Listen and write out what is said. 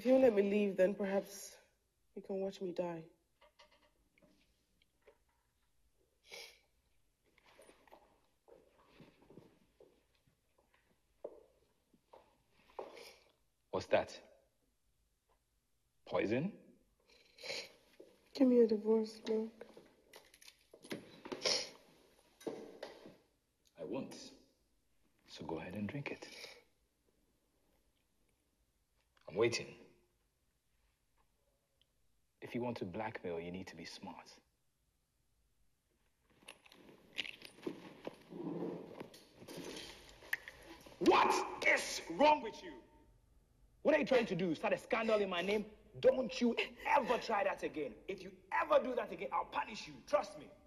If you let me leave, then perhaps you can watch me die. What's that? Poison? Give me a divorce, Mark. I won't. So go ahead and drink it. I'm waiting. If you want to blackmail, you need to be smart. What is wrong with you? What are you trying to do? Start a scandal in my name? Don't you ever try that again. If you ever do that again, I'll punish you. Trust me.